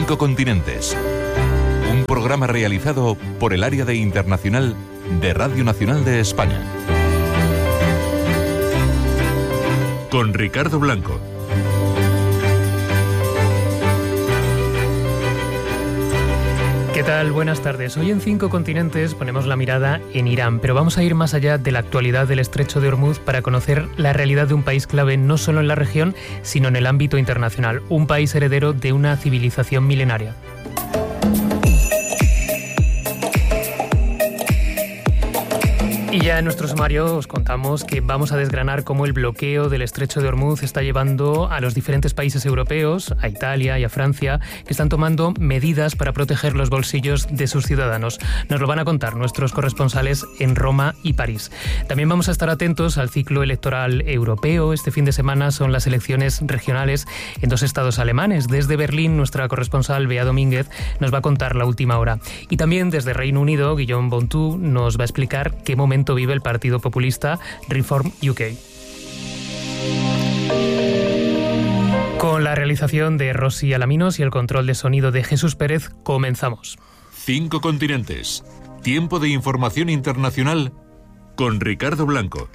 5 continentes. Un programa realizado por el Área de Internacional de Radio Nacional de España. Con Ricardo Blanco. ¿Qué tal? Buenas tardes. Hoy en 5 continentes ponemos la mirada en Irán, pero vamos a ir más allá de la actualidad del Estrecho de Hormuz para conocer la realidad de un país clave no solo en la región, sino en el ámbito internacional, un país heredero de una civilización milenaria. Y ya en nuestro sumario os contamos que vamos a desgranar cómo el bloqueo del Estrecho de Hormuz está llevando a los diferentes países europeos, a Italia y a Francia, que están tomando medidas para proteger los bolsillos de sus ciudadanos. Nos lo van a contar nuestros corresponsales en Roma y París. También vamos a estar atentos al ciclo electoral europeo. Este fin de semana son las elecciones regionales en 2 estados alemanes. Desde Berlín, nuestra corresponsal Bea Domínguez nos va a contar la última hora. Y también desde Reino Unido, Guillaume Bontou nos va a explicar qué momento vive el partido populista Reform UK. Con la realización de Rosy Alaminos y el control de sonido de Jesús Pérez, comenzamos. 5 continentes. Tiempo de información internacional con Ricardo Blanco.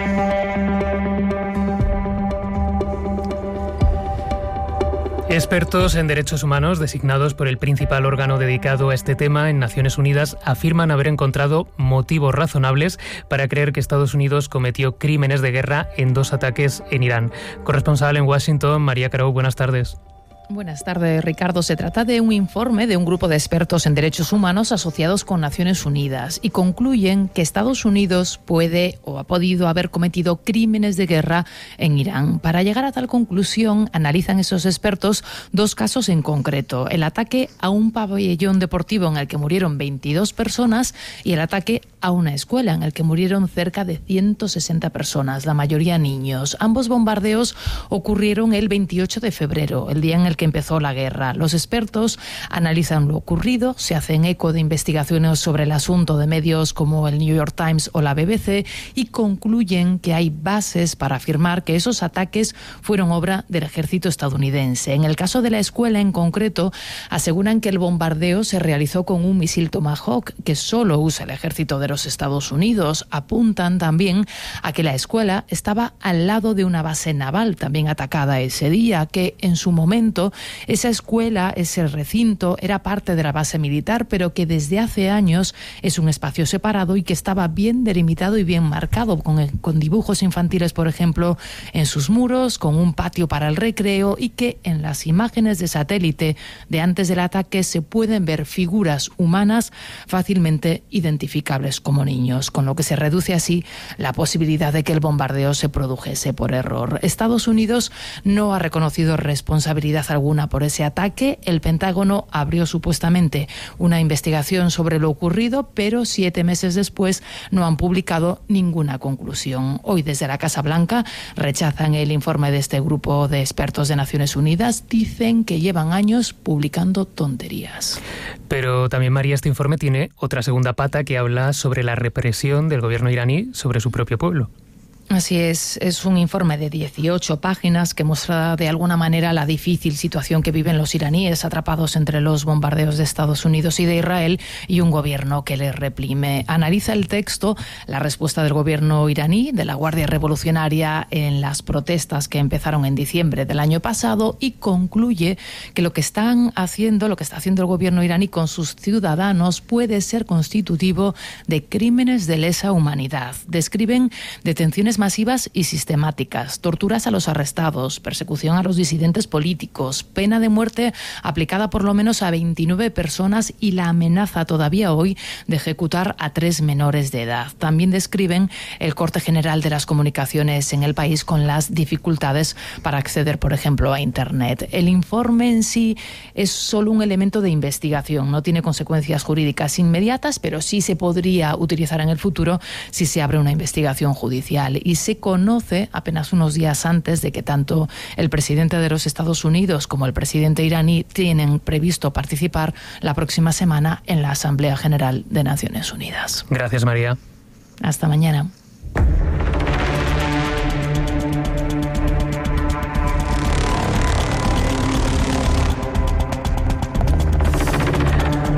Expertos en derechos humanos designados por el principal órgano dedicado a este tema en Naciones Unidas afirman haber encontrado motivos razonables para creer que Estados Unidos cometió crímenes de guerra en 2 ataques en Irán. Corresponsal en Washington, María Caro, buenas tardes. Buenas tardes, Ricardo. Se trata de un informe de un grupo de expertos en derechos humanos asociados con Naciones Unidas y concluyen que Estados Unidos puede o ha podido haber cometido crímenes de guerra en Irán. Para llegar a tal conclusión, analizan esos expertos 2 casos en concreto: el ataque a un pabellón deportivo en el que murieron 22 personas y el ataque a una escuela en el que murieron cerca de 160 personas, la mayoría niños. Ambos bombardeos ocurrieron el 28 de febrero, el día en el que empezó la guerra. Los expertos analizan lo ocurrido, se hacen eco de investigaciones sobre el asunto de medios como el New York Times o la BBC y concluyen que hay bases para afirmar que esos ataques fueron obra del ejército estadounidense. En el caso de la escuela en concreto, aseguran que el bombardeo se realizó con un misil Tomahawk que solo usa el ejército de los Estados Unidos. Apuntan también a que la escuela estaba al lado de una base naval también atacada ese día, que en su momento esa escuela, ese recinto, era parte de la base militar, pero que desde hace años es un espacio separado y que estaba bien delimitado y bien marcado, con dibujos infantiles, por ejemplo, en sus muros, con un patio para el recreo, y que en las imágenes de satélite de antes del ataque se pueden ver figuras humanas fácilmente identificables como niños, con lo que se reduce así la posibilidad de que el bombardeo se produjese por error. Estados Unidos no ha reconocido responsabilidad alguna por ese ataque. El Pentágono abrió supuestamente una investigación sobre lo ocurrido, pero 7 meses después no han publicado ninguna conclusión. Hoy desde la Casa Blanca rechazan el informe de este grupo de expertos de Naciones Unidas. Dicen que llevan años publicando tonterías. Pero también, María, este informe tiene otra segunda pata que habla sobre la represión del gobierno iraní sobre su propio pueblo. Así es un informe de 18 páginas que muestra de alguna manera la difícil situación que viven los iraníes atrapados entre los bombardeos de Estados Unidos y de Israel y un gobierno que les reprime. Analiza el texto la respuesta del gobierno iraní, de la Guardia Revolucionaria, en las protestas que empezaron en diciembre del año pasado y concluye que lo que está haciendo el gobierno iraní con sus ciudadanos puede ser constitutivo de crímenes de lesa humanidad. Describen detenciones masivas y sistemáticas, torturas a los arrestados, persecución a los disidentes políticos, pena de muerte aplicada por lo menos a 29 personas y la amenaza todavía hoy de ejecutar a 3 menores de edad. También describen el corte general de las comunicaciones en el país con las dificultades para acceder, por ejemplo, a Internet. El informe en sí es solo un elemento de investigación, no tiene consecuencias jurídicas inmediatas, pero sí se podría utilizar en el futuro si se abre una investigación judicial. Y se conoce apenas unos días antes de que tanto el presidente de los Estados Unidos como el presidente iraní tienen previsto participar la próxima semana en la Asamblea General de Naciones Unidas. Gracias, María. Hasta mañana.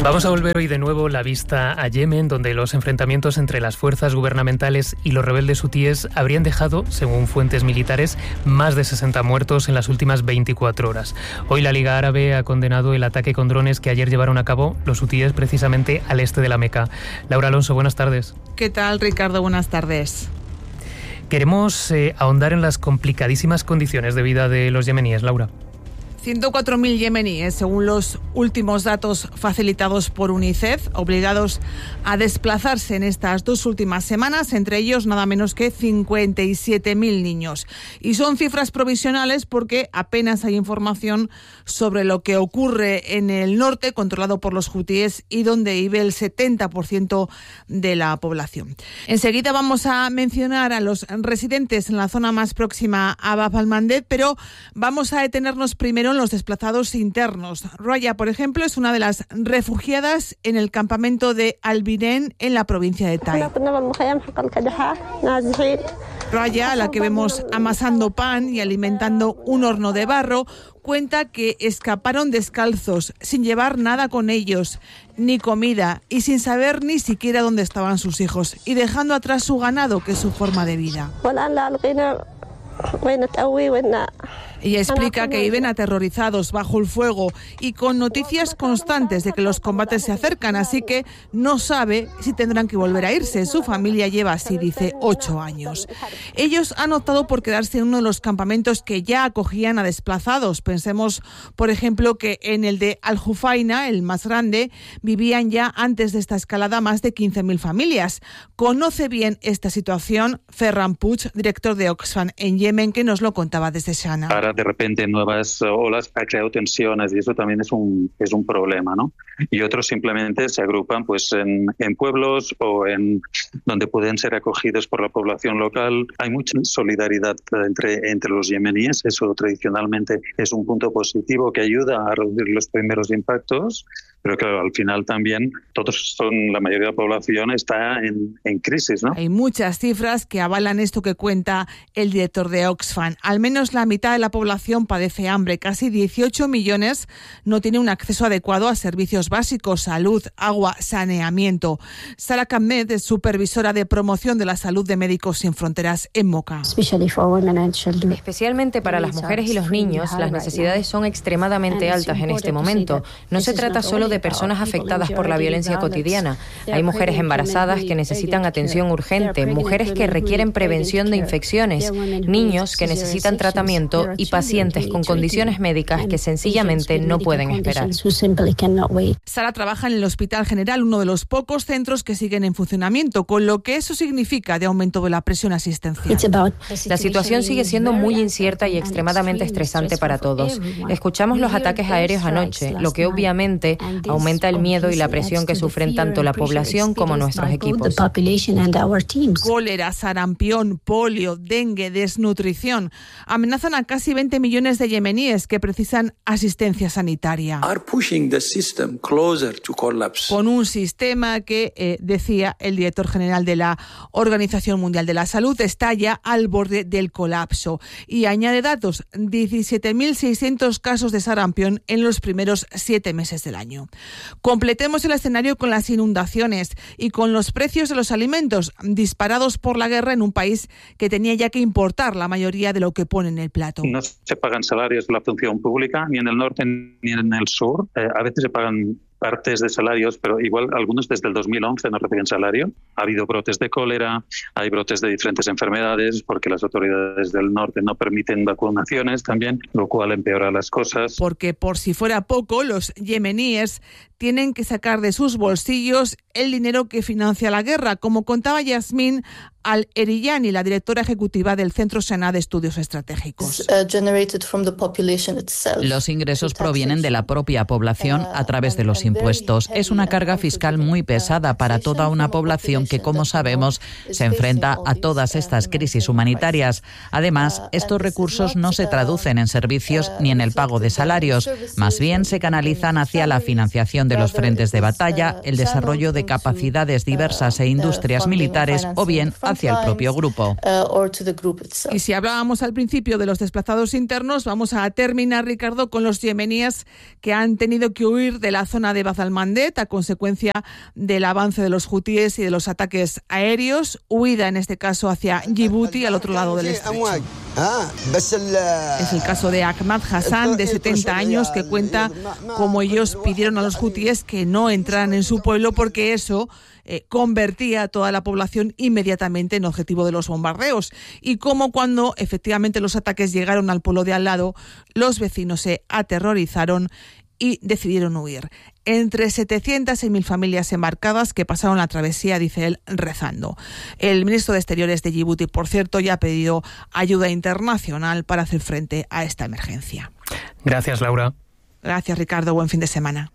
Vamos a volver hoy de nuevo la vista a Yemen, donde los enfrentamientos entre las fuerzas gubernamentales y los rebeldes hutíes habrían dejado, según fuentes militares, más de 60 muertos en las últimas 24 horas. Hoy la Liga Árabe ha condenado el ataque con drones que ayer llevaron a cabo los hutíes precisamente al este de la Meca. Laura Alonso, buenas tardes. ¿Qué tal, Ricardo? Buenas tardes. Queremos ahondar en las complicadísimas condiciones de vida de los yemeníes, Laura. 104.000 yemeníes, según los últimos datos facilitados por UNICEF, obligados a desplazarse en estas 2 últimas semanas, entre ellos nada menos que 57.000 niños. Y son cifras provisionales porque apenas hay información sobre lo que ocurre en el norte, controlado por los hutíes y donde vive el 70% de la población. Enseguida vamos a mencionar a los residentes en la zona más próxima a Bab al-Mandeb, pero vamos a detenernos primero en los desplazados internos. Raya, por ejemplo, es una de las refugiadas en el campamento de Al-Binen en la provincia de Tai. Raya, a la que vemos amasando pan y alimentando un horno de barro, cuenta que escaparon descalzos, sin llevar nada con ellos, ni comida, y sin saber ni siquiera dónde estaban sus hijos, y dejando atrás su ganado, que es su forma de vida. Ella explica que viven aterrorizados bajo el fuego y con noticias constantes de que los combates se acercan, así que no sabe si tendrán que volver a irse. Su familia lleva así, dice, 8 años. Ellos han optado por quedarse en uno de los campamentos que ya acogían a desplazados. Pensemos, por ejemplo, que en el de Al-Jufaina, el más grande, vivían ya antes de esta escalada más de 15.000 familias. Conoce bien esta situación Ferran Puig, director de Oxfam en Yemen, que nos lo contaba desde Sana. Ahora de repente nuevas olas ha creado tensiones y eso también es un problema, ¿no? Y otros simplemente se agrupan pues en pueblos o en donde pueden ser acogidos por la población local. Hay mucha solidaridad entre los yemeníes, eso tradicionalmente es un punto positivo que ayuda a reducir los primeros impactos, pero claro, al final también la mayoría de la población está en crisis, ¿no? Hay muchas cifras que avalan esto que cuenta el director de Oxfam. Al menos la mitad de la población padece hambre. Casi 18 millones no tienen un acceso adecuado a servicios básicos, salud, agua, saneamiento. Sara Ahmed es supervisora de promoción de la salud de Médicos Sin Fronteras en Moca. Especialmente para las mujeres y los niños, las necesidades son extremadamente altas en este momento. No se trata solo de personas afectadas por la violencia cotidiana. Hay mujeres embarazadas que necesitan atención urgente, mujeres que requieren prevención de infecciones, niños que necesitan tratamiento y pacientes con condiciones médicas que sencillamente no pueden esperar. Sara trabaja en el Hospital General, uno de los pocos centros que siguen en funcionamiento, con lo que eso significa de aumento de la presión asistencial. La situación sigue siendo muy incierta y extremadamente estresante para todos. Escuchamos los ataques aéreos anoche, lo que obviamente aumenta el miedo y la presión que sufren tanto la población como nuestros equipos. Cólera, sarampión, polio, dengue, desnutrición amenazan a casi 20 millones de yemeníes que precisan asistencia sanitaria. Con un sistema que, decía el director general de la Organización Mundial de la Salud, está ya al borde del colapso. Y añade datos, 17.600 casos de sarampión en los primeros 7 meses del año. Completemos el escenario con las inundaciones y con los precios de los alimentos disparados por la guerra en un país que tenía ya que importar la mayoría de lo que pone en el plato. No se pagan salarios de la función pública, ni en el norte ni en el sur. A veces se pagan partes de salarios, pero igual algunos desde el 2011 no reciben salario. Ha habido brotes de cólera, hay brotes de diferentes enfermedades porque las autoridades del norte no permiten vacunaciones también, lo cual empeora las cosas. Porque por si fuera poco, los yemeníes tienen que sacar de sus bolsillos el dinero que financia la guerra, como contaba Yasmín Al-Eriyani, la directora ejecutiva del Centro Sana de Estudios Estratégicos. Los ingresos provienen de la propia población a través de los impuestos. Es una carga fiscal muy pesada para toda una población que, como sabemos, se enfrenta a todas estas crisis humanitarias. Además, estos recursos no se traducen en servicios ni en el pago de salarios, más bien se canalizan hacia la financiación de los frentes de batalla, el desarrollo de capacidades diversas e industrias militares o bien hacia el propio grupo. Y si hablábamos al principio de los desplazados internos, vamos a terminar, Ricardo, con los yemeníes que han tenido que huir de la zona de Bab al-Mandeb a consecuencia del avance de los hutíes y de los ataques aéreos, huida en este caso hacia Djibouti, al otro lado del estrecho. Es el caso de Ahmad Hassan, de 70 años, que cuenta cómo ellos pidieron a los hutíes que no entraran en su pueblo porque eso convertía a toda la población inmediatamente en objetivo de los bombardeos, y cómo cuando efectivamente los ataques llegaron al pueblo de al lado, los vecinos se aterrorizaron y decidieron huir. Entre 700 y 1.000 familias embarcadas que pasaron la travesía, dice él, rezando. El ministro de Exteriores de Djibouti, por cierto, ya ha pedido ayuda internacional para hacer frente a esta emergencia. Gracias, Laura. Gracias, Ricardo. Buen fin de semana.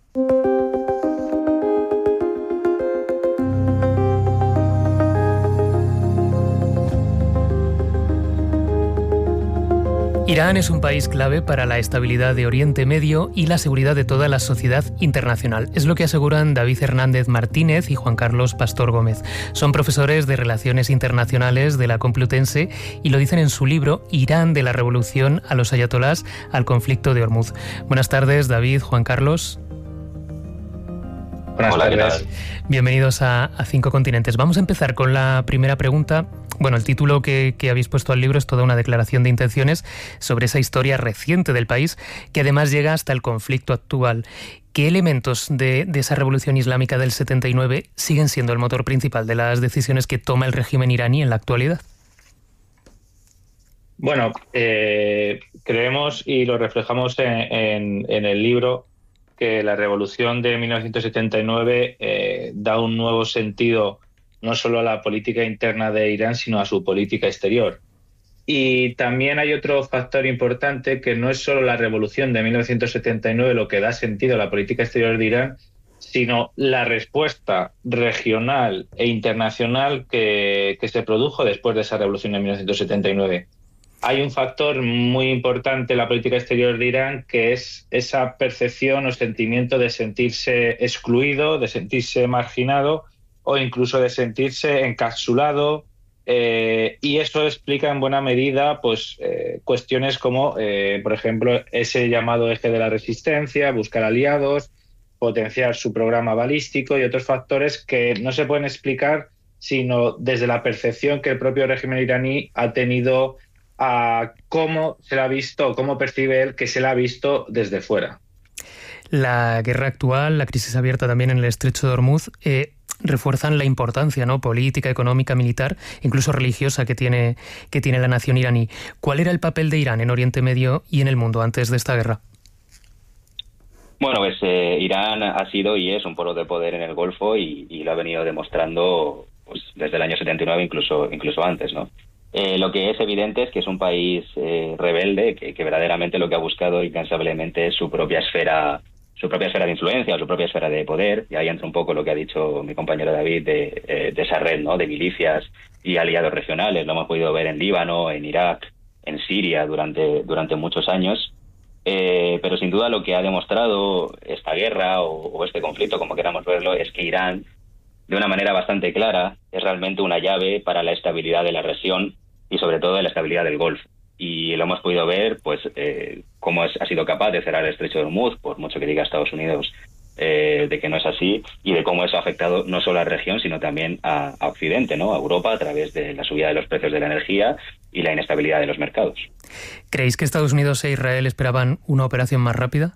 Irán es un país clave para la estabilidad de Oriente Medio y la seguridad de toda la sociedad internacional. Es lo que aseguran David Hernández Martínez y Juan Carlos Pastor Gómez. Son profesores de Relaciones Internacionales de la Complutense y lo dicen en su libro Irán, de la revolución a los ayatolás al conflicto de Ormuz. Buenas tardes, David, Juan Carlos. Buenas tardes. Bienvenidos a Cinco Continentes. Vamos a empezar con la primera pregunta. Bueno, el título que habéis puesto al libro es toda una declaración de intenciones sobre esa historia reciente del país, que además llega hasta el conflicto actual. ¿Qué elementos de esa revolución islámica del 79 siguen siendo el motor principal de las decisiones que toma el régimen iraní en la actualidad? Bueno, creemos, y lo reflejamos en el libro, que la revolución de 1979 da un nuevo sentido no solo a la política interna de Irán, sino a su política exterior. Y también hay otro factor importante, que no es solo la revolución de 1979 lo que da sentido a la política exterior de Irán, sino la respuesta regional e internacional que se produjo después de esa revolución de 1979. Hay un factor muy importante en la política exterior de Irán, que es esa percepción o sentimiento de sentirse excluido, de sentirse marginado o incluso de sentirse encapsulado, y eso explica en buena medida cuestiones como, por ejemplo, ese llamado eje de la resistencia, buscar aliados, potenciar su programa balístico y otros factores que no se pueden explicar sino desde la percepción que el propio régimen iraní ha tenido a cómo se la ha visto, cómo percibe él que se la ha visto desde fuera. La guerra actual, la crisis abierta también en el estrecho de Ormuz, refuerzan la importancia, ¿no?, política, económica, militar, incluso religiosa que tiene la nación iraní. ¿Cuál era el papel de Irán en Oriente Medio y en el mundo antes de esta guerra? Bueno, pues Irán ha sido y es un polo de poder en el Golfo y lo ha venido demostrando pues desde el año 79, incluso antes, ¿no? Lo que es evidente es que es un país rebelde que verdaderamente lo que ha buscado incansablemente es su propia esfera de influencia, su propia esfera de poder, y ahí entra un poco lo que ha dicho mi compañero David de esa red, ¿no?, de milicias y aliados regionales. Lo hemos podido ver en Líbano, en Irak, en Siria durante muchos años, pero sin duda lo que ha demostrado esta guerra o este conflicto, como queramos verlo, es que Irán, de una manera bastante clara, es realmente una llave para la estabilidad de la región y sobre todo de la estabilidad del Golfo. Y lo hemos podido ver, pues, cómo ha sido capaz de cerrar el estrecho de Ormuz, por mucho que diga Estados Unidos de que no es así, y de cómo eso ha afectado no solo a la región, sino también a Occidente, ¿no?, a Europa, a través de la subida de los precios de la energía y la inestabilidad de los mercados. ¿Creéis que Estados Unidos e Israel esperaban una operación más rápida?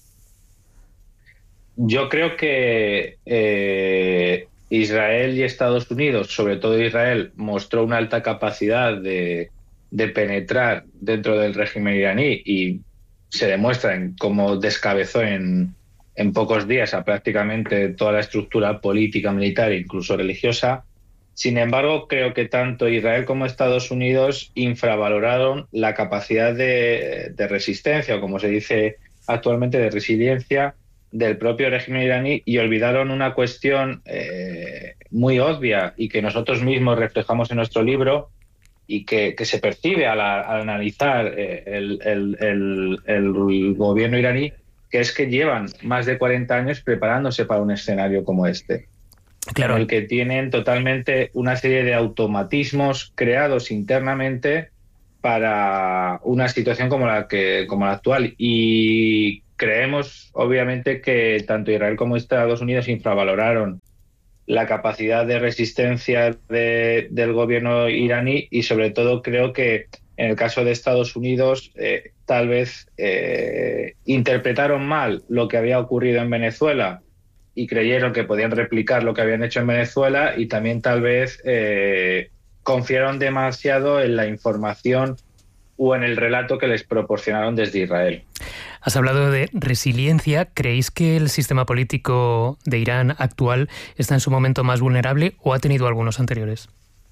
Yo creo que Israel y Estados Unidos, sobre todo Israel, mostró una alta capacidad de penetrar dentro del régimen iraní y se demuestra en cómo descabezó en pocos días a prácticamente toda la estructura política, militar e incluso religiosa. Sin embargo, creo que tanto Israel como Estados Unidos infravaloraron la capacidad de resistencia, o como se dice actualmente, de resiliencia del propio régimen iraní, y olvidaron una cuestión muy obvia y que nosotros mismos reflejamos en nuestro libro y que se percibe al analizar el gobierno iraní, que es que llevan más de 40 años preparándose para un escenario como este. Claro. En el que tienen totalmente una serie de automatismos creados internamente para una situación como la actual. Y creemos, obviamente, que tanto Israel como Estados Unidos infravaloraron la capacidad de resistencia del gobierno iraní, y sobre todo creo que en el caso de Estados Unidos tal vez interpretaron mal lo que había ocurrido en Venezuela y creyeron que podían replicar lo que habían hecho en Venezuela, y también tal vez confiaron demasiado en la información o en el relato que les proporcionaron desde Israel. Has hablado de resiliencia. ¿Creéis que el sistema político de Irán actual está en su momento más vulnerable o ha tenido algunos anteriores?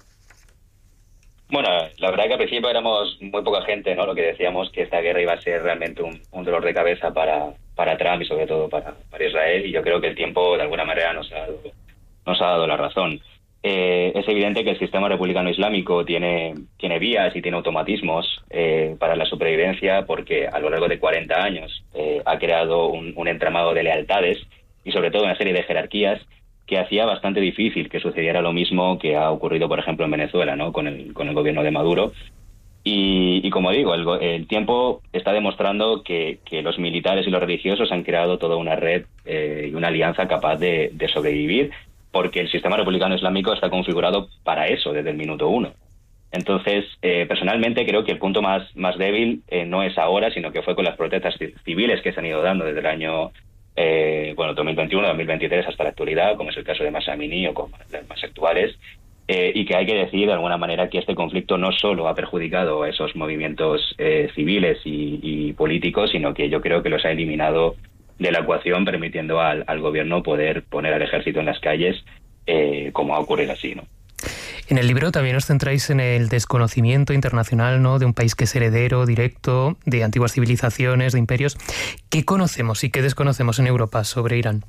Bueno, la verdad que al principio éramos muy poca gente, ¿no? Lo que decíamos, que esta guerra iba a ser realmente un dolor de cabeza para Trump y sobre todo para Israel, y yo creo que el tiempo de alguna manera nos ha dado la razón. Es evidente que el sistema republicano islámico tiene vías y tiene automatismos para la supervivencia, porque a lo largo de 40 años ha creado un entramado de lealtades y sobre todo una serie de jerarquías que hacía bastante difícil que sucediera lo mismo que ha ocurrido, por ejemplo, en Venezuela, ¿no? con el gobierno de Maduro. Y como digo, el tiempo está demostrando que los militares y los religiosos han creado toda una red y una alianza capaz de sobrevivir, porque el sistema republicano islámico está configurado para eso desde el minuto uno. Entonces, personalmente creo que el punto más débil no es ahora, sino que fue con las protestas civiles que se han ido dando desde el año 2021, 2023 hasta la actualidad, como es el caso de Mahsa Amini o como las más actuales, y que hay que decir de alguna manera que este conflicto no solo ha perjudicado a esos movimientos civiles y políticos, sino que yo creo que los ha eliminado de la ecuación, permitiendo al gobierno poder poner al ejército en las calles, como ha ocurrido así, ¿no? En el libro también os centráis en el desconocimiento internacional, ¿no?, de un país que es heredero directo de antiguas civilizaciones, de imperios. ¿Qué conocemos y qué desconocemos en Europa sobre Irán?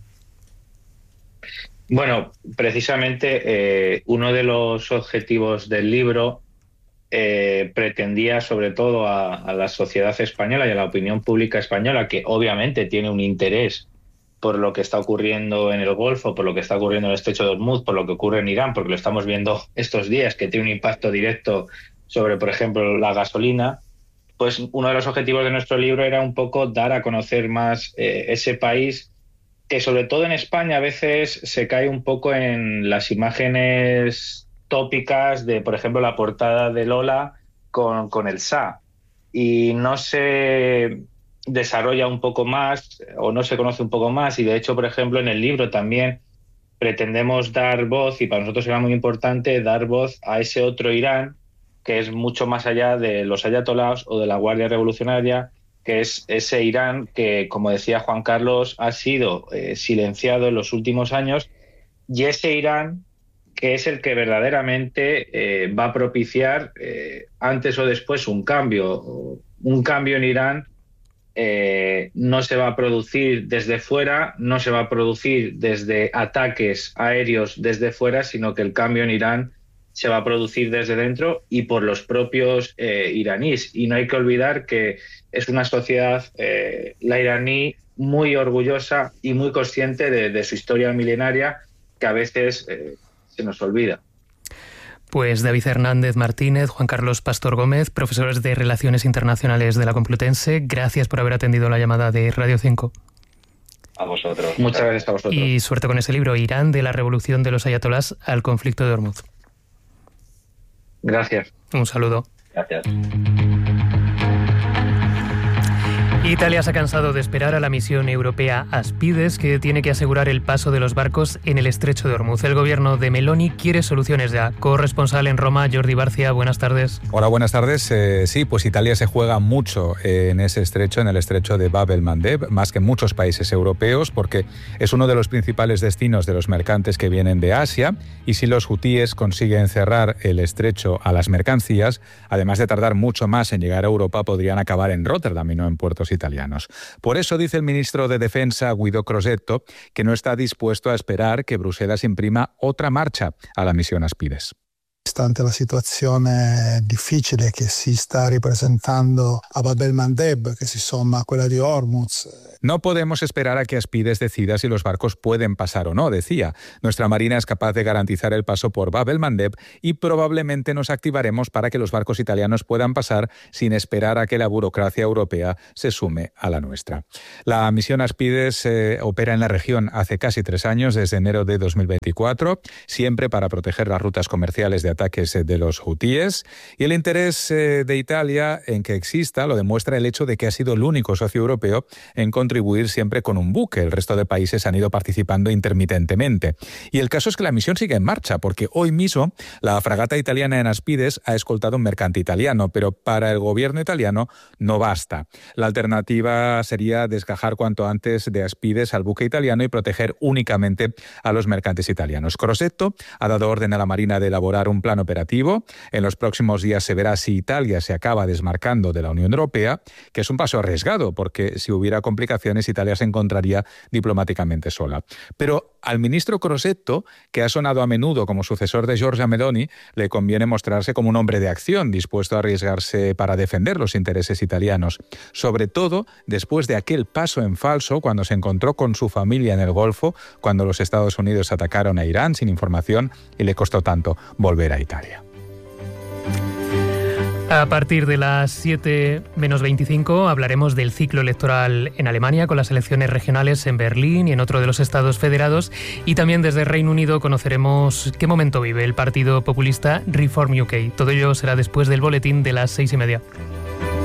Bueno, precisamente uno de los objetivos del libro pretendía sobre todo a la sociedad española y a la opinión pública española, que obviamente tiene un interés por lo que está ocurriendo en el Golfo, por lo que está ocurriendo en el Estrecho de Hormuz, por lo que ocurre en Irán, porque lo estamos viendo estos días, que tiene un impacto directo sobre, por ejemplo, la gasolina. Pues uno de los objetivos de nuestro libro era un poco dar a conocer más ese país, que sobre todo en España a veces se cae un poco en las imágenes tópicas de, por ejemplo, la portada de Lola con el Shah, y no se desarrolla un poco más o no se conoce un poco más. Y de hecho, por ejemplo, en el libro también pretendemos dar voz, y para nosotros era muy importante dar voz a ese otro Irán que es mucho más allá de los ayatolás o de la Guardia Revolucionaria, que es ese Irán que, como decía Juan Carlos, ha sido silenciado en los últimos años, y ese Irán que es el que verdaderamente va a propiciar antes o después un cambio en Irán. No se va a producir desde fuera, no se va a producir desde ataques aéreos desde fuera, sino que el cambio en Irán se va a producir desde dentro y por los propios iraníes. Y no hay que olvidar que es una sociedad, la iraní, muy orgullosa y muy consciente de su historia milenaria, que a veces se nos olvida. Pues David Hernández Martínez, Juan Carlos Pastor Gómez, profesores de Relaciones Internacionales de la Complutense, gracias por haber atendido la llamada de Radio 5. A vosotros. Muchas gracias a vosotros. Y suerte con ese libro, Irán, de la revolución de los ayatolás al conflicto de Hormuz. Gracias. Un saludo. Gracias. Italia se ha cansado de esperar a la misión europea Aspides, que tiene que asegurar el paso de los barcos en el estrecho de Hormuz. El gobierno de Meloni quiere soluciones ya. Corresponsal en Roma, Jordi Barcia, buenas tardes. Hola, buenas tardes. Sí, pues Italia se juega mucho en ese estrecho, en el estrecho de Bab el-Mandeb, más que muchos países europeos, porque es uno de los principales destinos de los mercantes que vienen de Asia, y si los hutíes consiguen cerrar el estrecho a las mercancías, además de tardar mucho más en llegar a Europa, podrían acabar en Rotterdam y no en puertos italianos. Por eso dice el ministro de Defensa, Guido Crosetto, que no está dispuesto a esperar que Bruselas imprima otra marcha a la misión Aspides. Stante la situazione difficile che si sta ripresentando a Bab el-Mandeb, que si somma a quella di Hormuz. No podemos esperar a que Aspides decida si los barcos pueden pasar o no, decía. Nuestra Marina es capaz de garantizar el paso por Bab el-Mandeb y probablemente nos activaremos para que los barcos italianos puedan pasar sin esperar a que la burocracia europea se sume a la nuestra. La misión Aspides opera en la región hace casi 3 años, desde enero de 2024, siempre para proteger las rutas comerciales de ataques de los hutíes, y el interés de Italia en que exista lo demuestra el hecho de que ha sido el único socio europeo en contribuir siempre con un buque. El resto de países han ido participando intermitentemente. Y el caso es que la misión sigue en marcha, porque hoy mismo la fragata italiana en Aspides ha escoltado un mercante italiano, pero para el gobierno italiano no basta. La alternativa sería desgajar cuanto antes de Aspides al buque italiano y proteger únicamente a los mercantes italianos. Crosetto ha dado orden a la Marina de elaborar un plan operativo. En los próximos días se verá si Italia se acaba desmarcando de la Unión Europea, que es un paso arriesgado, porque si hubiera complicaciones, Italia se encontraría diplomáticamente sola. Pero al ministro Crosetto, que ha sonado a menudo como sucesor de Giorgia Meloni, le conviene mostrarse como un hombre de acción, dispuesto a arriesgarse para defender los intereses italianos. Sobre todo después de aquel paso en falso cuando se encontró con su familia en el Golfo, cuando los Estados Unidos atacaron a Irán sin información y le costó tanto volver a Italia. A partir de las 7 menos 25 hablaremos del ciclo electoral en Alemania, con las elecciones regionales en Berlín y en otro de los estados federados, y también desde Reino Unido conoceremos qué momento vive el partido populista Reform UK. Todo ello será después del boletín de las 6:30.